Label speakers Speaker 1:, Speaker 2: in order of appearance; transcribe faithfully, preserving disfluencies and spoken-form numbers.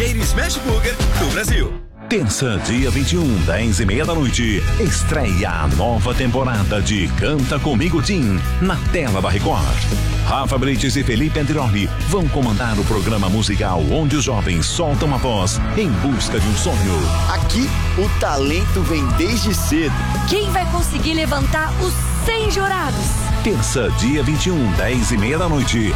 Speaker 1: hamburgueria Smash Burger do Brasil.
Speaker 2: Terça, dia vinte e um, dez e meia da noite, estreia a nova temporada de Canta Comigo Tim, na tela da Record. Rafa Brites e Felipe Andiroli vão comandar o programa musical onde os jovens soltam a voz em busca de um sonho.
Speaker 3: Aqui, o talento vem desde cedo.
Speaker 4: Quem vai conseguir levantar os cem jurados?
Speaker 2: Terça, dia vinte e um, dez e meia da noite,